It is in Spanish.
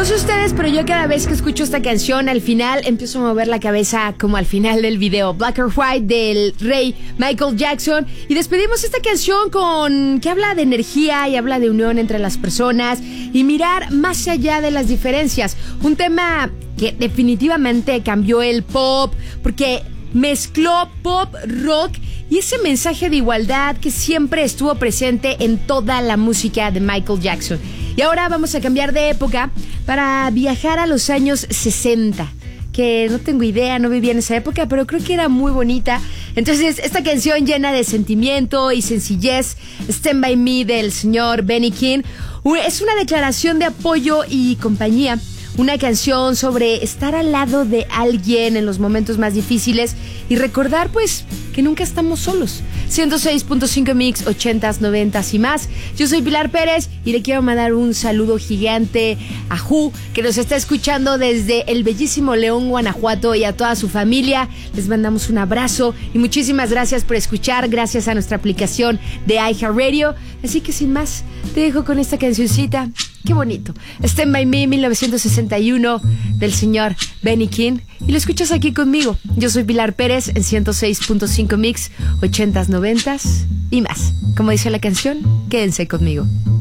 No sé ustedes, pero yo cada vez que escucho esta canción, al final empiezo a mover la cabeza como al final del video Black or White del rey Michael Jackson. Y despedimos esta canción que habla de energía y habla de unión entre las personas y mirar más allá de las diferencias. Un tema que definitivamente cambió el pop, porque mezcló pop, rock y ese mensaje de igualdad que siempre estuvo presente en toda la música de Michael Jackson. Y ahora vamos a cambiar de época para viajar a los años 60, que no tengo idea, no vivía en esa época, pero creo que era muy bonita. Entonces, esta canción llena de sentimiento y sencillez, Stand By Me del señor Benny King, es una declaración de apoyo y compañía. Una canción sobre estar al lado de alguien en los momentos más difíciles y recordar, pues, que nunca estamos solos. 106.5 Mix, 80s, 90s y más. Yo soy Pilar Pérez y le quiero mandar un saludo gigante a Ju, que nos está escuchando desde el bellísimo León, Guanajuato, y a toda su familia. Les mandamos un abrazo y muchísimas gracias por escuchar, gracias a nuestra aplicación de iHeartRadio. Así que sin más, te dejo con esta cancioncita. Qué bonito. Stand By Me, 1961, del señor Benny King. Y lo escuchas aquí conmigo. Yo soy Pilar Pérez en 106.5 Mix, 80s, 90s y más. Como dice la canción, quédense conmigo.